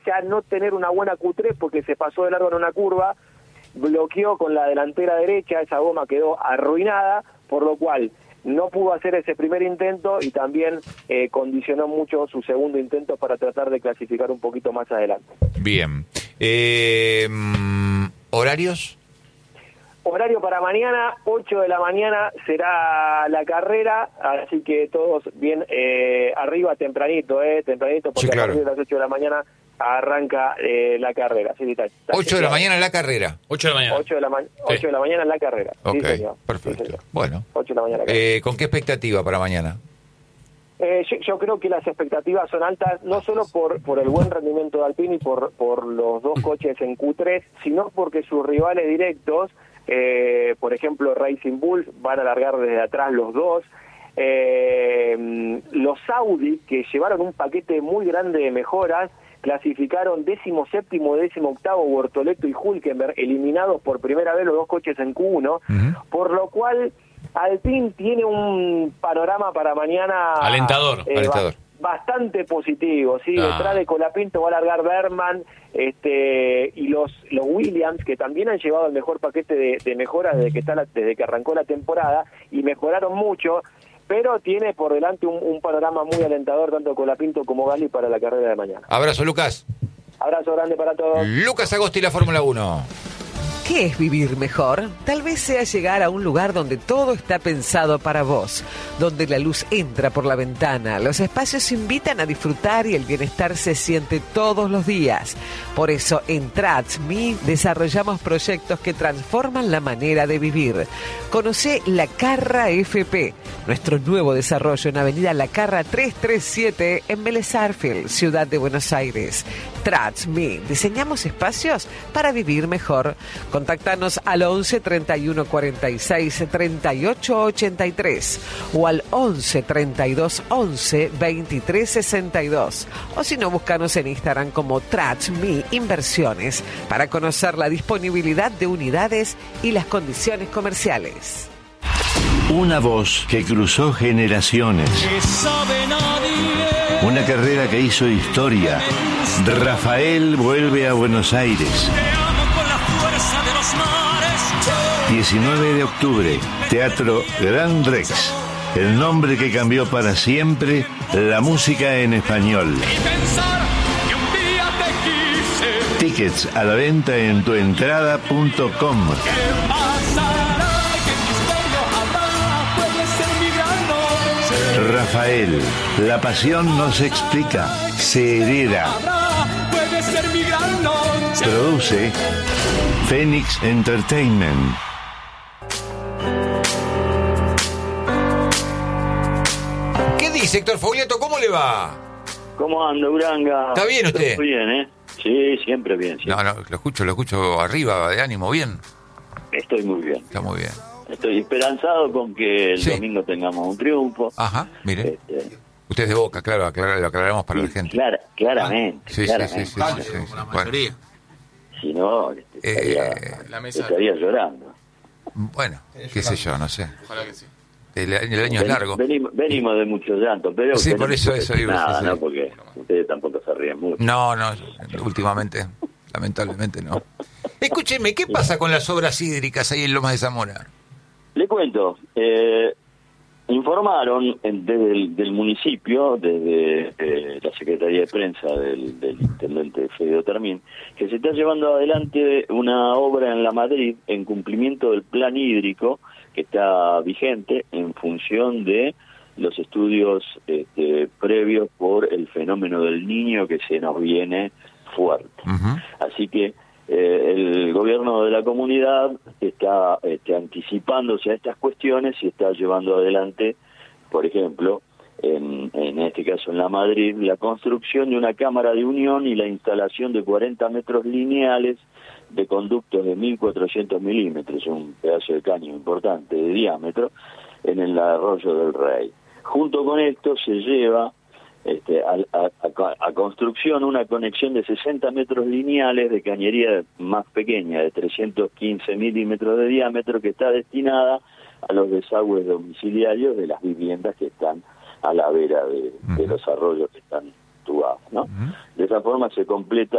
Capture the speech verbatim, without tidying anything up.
ya no tener una buena Q tres porque se pasó de largo en una curva, bloqueó con la delantera derecha, esa goma quedó arruinada, por lo cual no pudo hacer ese primer intento y también eh, condicionó mucho su segundo intento para tratar de clasificar un poquito más adelante. Bien. Eh, ¿Horarios? Horario para mañana, ocho de la mañana será la carrera, así que todos bien eh, arriba tempranito, eh, tempranito, porque sí, claro, a partir de las ocho de la mañana arranca eh, la carrera. Sí, está, está ocho de la mañana en la carrera. ocho de la mañana. ocho de la, ma- sí. ocho de la mañana en la carrera. Ok, sí, señor. Perfecto. Sí, señor. Bueno. ocho de la mañana. Eh, ¿Con qué expectativa para mañana? Eh, yo, yo creo que las expectativas son altas, no solo por por el buen rendimiento de Alpine y por, por los dos coches en Q tres, sino porque sus rivales directos, eh, por ejemplo Racing Bulls, van a largar desde atrás los dos. Eh, los Audi, que llevaron un paquete muy grande de mejoras, clasificaron décimo séptimo, décimo octavo, Bortoleto y Hülkenberg, eliminados por primera vez los dos coches en Q uno, uh-huh. Por lo cual Alpine tiene un panorama para mañana alentador, eh, alentador. Ba- bastante positivo, sí, Ah. detrás de Colapinto va a largar Berman, este y los los Williams, que también han llevado el mejor paquete de, de mejoras desde que está la, desde que arrancó la temporada y mejoraron mucho, pero tiene por delante un, un panorama muy alentador tanto Colapinto como Gali para la carrera de mañana. Abrazo, Lucas. Abrazo grande para todos. Lucas Agosti, la Fórmula uno. ¿Qué es vivir mejor? Tal vez sea llegar a un lugar donde todo está pensado para vos, donde la luz entra por la ventana, los espacios invitan a disfrutar y el bienestar se siente todos los días. Por eso en Trats.me desarrollamos proyectos que transforman la manera de vivir. Conocé La Carra F P, nuestro nuevo desarrollo en Avenida La Carra trescientos treinta y siete en Vélez Sarsfield, Ciudad de Buenos Aires. Trats.me, diseñamos espacios para vivir mejor. Contáctanos al once treinta y uno cuarenta y seis treinta y ocho ochenta y tres o al once treinta y dos once veintitrés sesenta y dos, o si no, búscanos en Instagram como Trats.me Inversiones para conocer la disponibilidad de unidades y las condiciones comerciales. Una voz que cruzó generaciones. Una carrera que hizo historia. Rafael vuelve a Buenos Aires. diecinueve de octubre, Teatro Gran Rex. El nombre que cambió para siempre la música en español. Tickets a la venta en tuentrada punto com. Rafael, la pasión no se explica, se hereda. Produce Phoenix Entertainment. ¿Qué dice Héctor Foglietto? ¿Cómo le va? ¿Cómo anda, Uranga? ¿Está bien usted? Muy bien, ¿eh? Sí, siempre bien. Siempre. No, no, lo escucho, lo escucho arriba, de ánimo, bien. Estoy muy bien. Está muy bien. Estoy esperanzado con que el Sí. domingo tengamos un triunfo. Ajá, mire. Este, Usted es de Boca, claro, aclar- lo aclaramos para la gente. clara, claramente, Sí, sí, claramente. sí, sí, sí, sí, sí. La Bueno, mayoría. Si no, este, estaría, Eh, la mesa. estaría llorando. bueno, qué sé yo, no sé. Ojalá que sí. El, el año es Ven- largo. Venimos, venimos de mucho llanto, pero Sí, usted por no eso, puede eso decir iba, nada, sí, sí. ¿no? Porque ustedes tampoco se ríen mucho. No, no, últimamente, lamentablemente no. Escúcheme, ¿qué pasa con las obras hídricas ahí en Lomas de Zamora? Le cuento, eh, informaron en- desde el del municipio, desde eh, la Secretaría de Prensa del, del intendente Federico Termín, que se está llevando adelante una obra en La Madrid en cumplimiento del plan hídrico que está vigente en función de los estudios este, previos por el fenómeno del Niño que se nos viene fuerte. Uh-huh. Así que eh, el gobierno de la comunidad está este, anticipándose a estas cuestiones y está llevando adelante, por ejemplo, en, en este caso en La Madrid, la construcción de una cámara de unión y la instalación de cuarenta metros lineales de conductos de mil cuatrocientos milímetros, un pedazo de caño importante de diámetro, en el arroyo del Rey. Junto con esto se lleva este, a, a, a, a construcción una conexión de sesenta metros lineales de cañería más pequeña, de trescientos quince milímetros de diámetro, que está destinada a los desagües domiciliarios de las viviendas que están a la vera de, de los arroyos que están tu gas, ¿no? De esa forma se completa